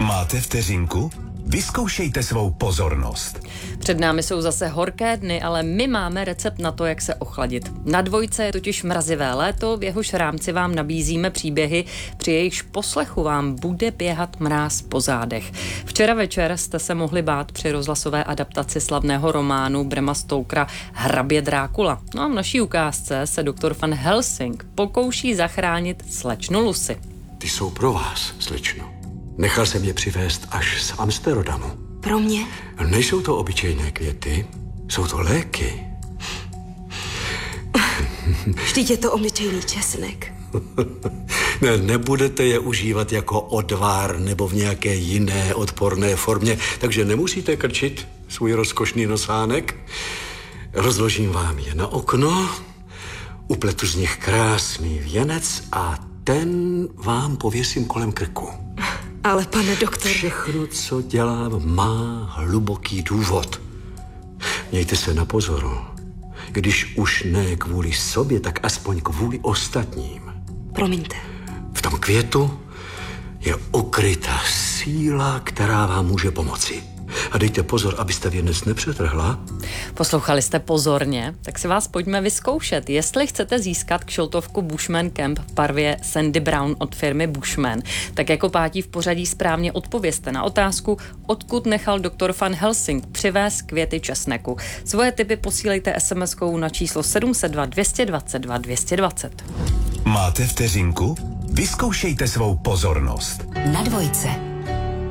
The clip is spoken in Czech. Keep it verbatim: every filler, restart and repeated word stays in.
Máte vteřinku? Vyzkoušejte svou pozornost. Před námi jsou zase horké dny, ale my máme recept na to, jak se ochladit. Na Dvojce je totiž mrazivé léto, v jehož rámci vám nabízíme příběhy, při jejichž poslechu vám bude běhat mráz po zádech. Včera večer jste se mohli bát při rozhlasové adaptaci slavného románu Brama Stokera Hrabě Drákula. No a v naší ukázce se doktor Van Helsing pokouší zachránit slečnu Lucy. Ty jsou pro vás, slečno. Nechal jsem je přivést až z Amsterdamu. Pro mě? Nejsou to obyčejné květy, jsou to léky. Vždyť je to obyčejný česnek. Ne, nebudete je užívat jako odvár nebo v nějaké jiné odporné formě, takže nemusíte krčit svůj rozkošný nosánek. Rozložím vám je na okno, upletu z nich krásný věnec a ten vám pověsím kolem krku. Ale pane doktore... Všechno, co dělám, má hluboký důvod. Mějte se na pozoru. Když už ne kvůli sobě, tak aspoň kvůli ostatním. Promiňte. V tom květu je ukryta síla, která vám může pomoci. A dejte pozor, abyste věnec nepřetrhla. Poslouchali jste pozorně, tak si vás pojďme vyzkoušet. Jestli chcete získat kšiltovku Bushman Camp v barvě Sandy Brown od firmy Bushman, tak jako pátí v pořadí správně odpovězte na otázku, odkud nechal doktor Van Helsing přivést květy česneku. Svoje tipy posílejte es em eskou na číslo sedm set dva dvě dvacet dva dvě dvacet. Máte vteřinku? Vyzkoušejte svou pozornost. Na Dvojce.